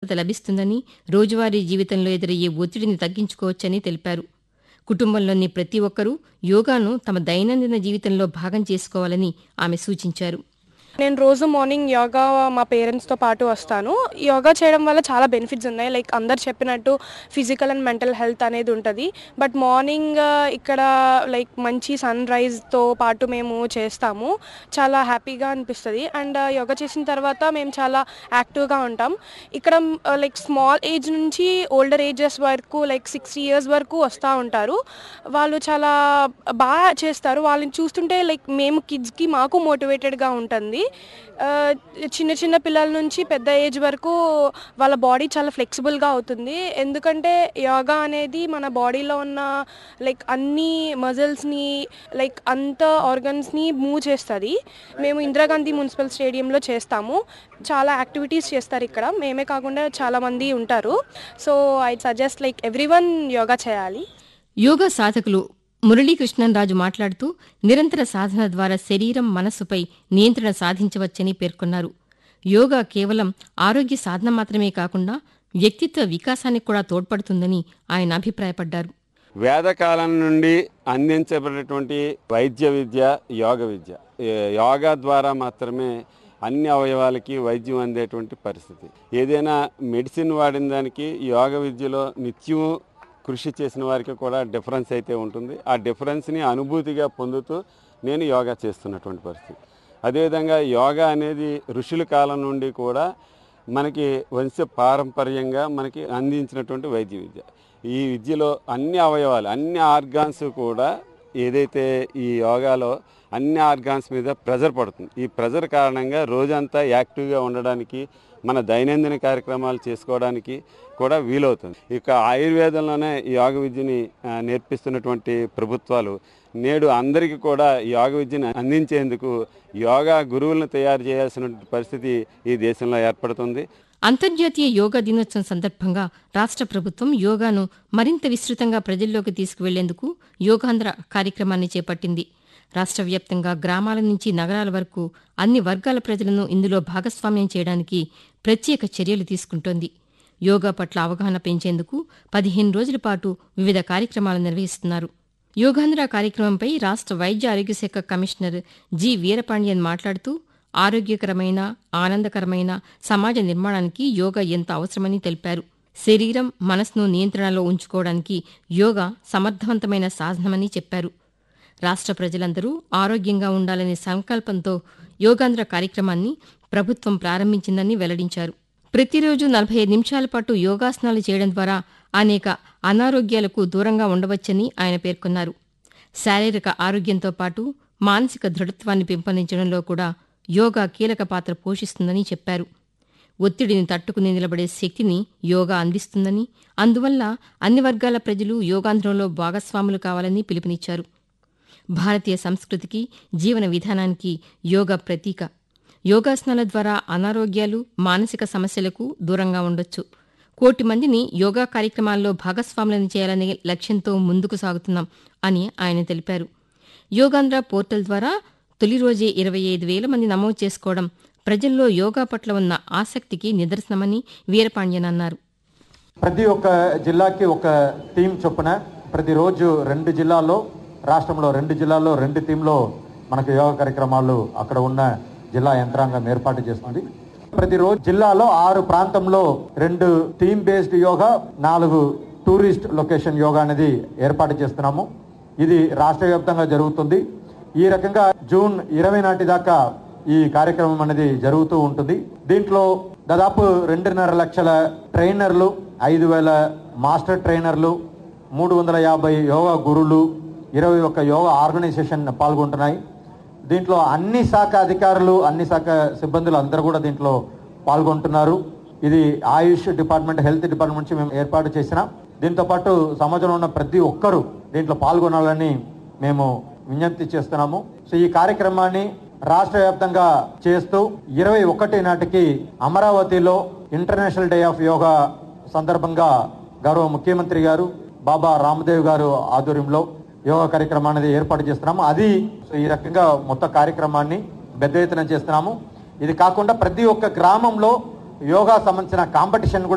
ప్రశాంతత లభిస్తుందని, రోజువారీ జీవితంలో ఎదురయ్యే ఒత్తిడిని తగ్గించుకోవచ్చని తెలిపారు. కుటుంబంలోని ప్రతి ఒక్కరూ యోగాను తమ దైనందిన జీవితంలో భాగం చేసుకోవాలని ఆమె సూచించారు. నేను రోజు మార్నింగ్ యోగా మా పేరెంట్స్తో పాటు వస్తాను. యోగా చేయడం వల్ల చాలా బెనిఫిట్స్ ఉన్నాయి. లైక్ అందరు చెప్పినట్టు ఫిజికల్ అండ్ మెంటల్ హెల్త్ అనేది ఉంటుంది. బట్ మార్నింగ్ ఇక్కడ లైక్ మంచి సన్ రైజ్తో పాటు మేము చేస్తాము. చాలా హ్యాపీగా అనిపిస్తుంది. అండ్ యోగా చేసిన తర్వాత మేము చాలా యాక్టివ్గా ఉంటాం. ఇక్కడ లైక్ స్మాల్ ఏజ్ నుంచి ఓల్డర్ ఏజెస్ వరకు లైక్ 60 years వరకు వస్తూ ఉంటారు. వాళ్ళు చాలా బాగా చేస్తారు. వాళ్ళని చూస్తుంటే లైక్ మేము కిడ్స్కి మాకు మోటివేటెడ్గా ఉంటుంది. చిన్న చిన్న పిల్లల నుంచి పెద్ద ఏజ్ వరకు వాళ్ళ బాడీ చాలా ఫ్లెక్సిబుల్గా అవుతుంది. ఎందుకంటే యోగా అనేది మన బాడీలో ఉన్న లైక్ అన్ని మజిల్స్ని లైక్ అంత ఆర్గన్స్ని మూవ్ చేస్తుంది. మేము ఇందిరాగాంధీ మున్సిపల్ స్టేడియంలో చేస్తాము. చాలా యాక్టివిటీస్ చేస్తారు ఇక్కడ. మేమే కాకుండా చాలామంది ఉంటారు. So I suggest like everyone yoga చేయాలి. యోగా సాధకులు మురళీకృష్ణన్రాజు మాట్లాడుతూ నిరంతర సాధన ద్వారా శరీరం, మనస్సుపై నియంత్రణ సాధించవచ్చని పేర్కొన్నారు. యోగా కేవలం ఆరోగ్య సాధన మాత్రమే కాకుండా వ్యక్తిత్వ వికాసానికి కూడా తోడ్పడుతుందని ఆయన అభిప్రాయపడ్డారు. వేదకాలం నుండి అందించబడినటువంటి వైద్య విద్య యోగ విద్య. యోగా ద్వారా మాత్రమే అన్ని అవయవాలకి వైద్యం అందేటువంటి పరిస్థితి. ఏదైనా మెడిసిన్ వాడిన దానికి యోగ విద్యలో నిత్యం కృషి చేసిన వారికి కూడా డిఫరెన్స్ అయితే ఉంటుంది. ఆ డిఫరెన్స్ని అనుభూతిగా పొందుతూ నేను యోగా చేస్తున్నటువంటి పరిస్థితి. అదేవిధంగా యోగా అనేది ఋషుల కాలం నుండి కూడా మనకి వంశ పారంపర్యంగా మనకి అందించినటువంటి వైద్య విద్య. ఈ విద్యలో అన్ని అవయవాలు, అన్ని ఆర్గాన్స్ కూడా ఏదైతే ఈ యోగాలో అన్ని ఆర్గాన్స్ మీద ప్రెజర్ పడుతుంది. ఈ ప్రెజర్ కారణంగా రోజంతా యాక్టివ్గా ఉండడానికి, మన దైనందిన కార్యక్రమాలు చేసుకోవడానికి కూడా వీలవుతుంది. ఇక ఆయుర్వేదంలోనే యోగ విద్యని నేర్పిస్తున్నటువంటి ప్రభుత్వాలు నేడు అందరికీ కూడా యోగ విద్యను అందించేందుకు యోగా గురువులను తయారు చేయాల్సిన పరిస్థితి ఈ దేశంలో ఏర్పడుతుంది. అంతర్జాతీయ యోగా దినోత్సవం సందర్భంగా రాష్ట్ర ప్రభుత్వం యోగాను మరింత విస్తృతంగా ప్రజల్లోకి తీసుకువెళ్లేందుకు యోగాంధ్ర కార్యక్రమాన్ని చేపట్టింది. రాష్ట్ర వ్యాప్తంగా గ్రామాల నుంచి నగరాల వరకు అన్ని వర్గాల ప్రజలను ఇందులో భాగస్వామ్యం చేయడానికి ప్రత్యేక చర్యలు తీసుకుంటోంది. యోగా పట్ల అవగాహన పెంచేందుకు 15 రోజుల పాటు వివిధ కార్యక్రమాలు నిర్వహిస్తున్నారు. యోగాంధ్ర కార్యక్రమంపై రాష్ట్ర వైద్య ఆరోగ్య శాఖ కమిషనర్ జి వీరపాండ్యన్ మాట్లాడుతూ ఆరోగ్యకరమైన, ఆనందకరమైన సమాజ నిర్మాణానికి యోగా ఎంత అవసరమని తెలిపారు. శరీరం, మనస్సును నియంత్రణలో ఉంచుకోవడానికి యోగా సమర్థవంతమైన సాధనమని చెప్పారు. రాష్ట్ర ప్రజలందరూ ఆరోగ్యంగా ఉండాలనే సంకల్పంతో యోగాంధ్ర కార్యక్రమాన్ని ప్రభుత్వం ప్రారంభించిందని వెల్లడించారు. ప్రతిరోజు 45 నిమిషాల పాటు యోగాసనాలు చేయడం ద్వారా అనేక అనారోగ్యాలకు దూరంగా ఉండవచ్చని ఆయన పేర్కొన్నారు. శారీరక ఆరోగ్యంతో పాటు మానసిక దృఢత్వాన్ని పెంపొందించడంలో కూడా యోగా కీలక పాత్ర పోషిస్తుందని చెప్పారు. ఒత్తిడిని తట్టుకుని నిలబడే శక్తిని యోగా అందిస్తుందని, అందువల్ల అన్ని వర్గాల ప్రజలు యోగాంధ్రంలో భాగస్వాములు కావాలని పిలుపునిచ్చారు. భారతీయ సంస్కృతికి, జీవన విధానానికి యోగా ప్రతీక. యోగాసనాల ద్వారా అనారోగ్యాలు, మానసిక సమస్యలకు దూరంగా ఉండొచ్చు. 1 కోటి మందిని యోగా కార్యక్రమాల్లో భాగస్వాములను చేయాలనే లక్ష్యంతో ముందుకు సాగుతున్నాం అని ఆయన తెలిపారు. యోగాంధ్ర పోర్టల్ ద్వారా తొలి రోజే 25,000 మంది నమోదు చేసుకోవడం ప్రజల్లో యోగా పట్ల ఉన్న ఆసక్తికి నిదర్శనమని వీరపాండ్యన్ అన్నారు. ప్రతి ఒక్క జిల్లాకి ఒక టీం చొప్పున ప్రతిరోజు 2 జిల్లాల్లో, రాష్ట్రంలో 2 జిల్లాల్లో 2 టీంలో మనకు యోగా కార్యక్రమాలు అక్కడ ఉన్న జిల్లా యంత్రాంగం ఏర్పాటు చేస్తుంది. ప్రతిరోజు జిల్లాలో 6 ప్రాంతంలో 2 team based yoga, 4 tourist location yoga అనేది ఏర్పాటు చేస్తున్నాము. ఇది రాష్ట్ర వ్యాప్తంగా జరుగుతుంది. ఈ రకంగా జూన్ 20 నాటి దాకా ఈ కార్యక్రమం అనేది జరుగుతూ ఉంటుంది. దీంట్లో దాదాపు 2.5 లక్షల ట్రైనర్లు, 5,000 మాస్టర్ ట్రైనర్లు, 350 యోగా గురువులు, 21 యోగా ఆర్గనైజేషన్ పాల్గొంటున్నాయి. దీంట్లో అన్ని శాఖ అధికారులు, అన్ని శాఖ సిబ్బందులు అందరూ కూడా దీంట్లో పాల్గొంటున్నారు. ఇది ఆయుష్ డిపార్ట్మెంట్, హెల్త్ డిపార్ట్మెంట్ నుంచి మేము ఏర్పాటు చేసినాం. దీంతో పాటు సమాజంలో ఉన్న ప్రతి ఒక్కరూ దీంట్లో పాల్గొనాలని మేము విజ్ఞప్తి చేస్తున్నాము. సో ఈ కార్యక్రమాన్ని రాష్ట్ర వ్యాప్తంగా చేస్తూ 21 నాటికి అమరావతిలో ఇంటర్నేషనల్ డే ఆఫ్ యోగా సందర్భంగా గౌరవ ముఖ్యమంత్రి గారు బాబా రామదేవ్ గారు ఆధ్వర్యంలో యోగా కార్యక్రమాన్ని ఏర్పాటు చేస్తున్నాము. అది ఈ రకంగా మొత్తం కార్యక్రమాన్ని పెద్ద ఎత్తున చేస్తున్నాము. ఇది కాకుండా ప్రతి ఒక్క గ్రామంలో యోగా సంబంధించిన కాంపిటీషన్ కూడా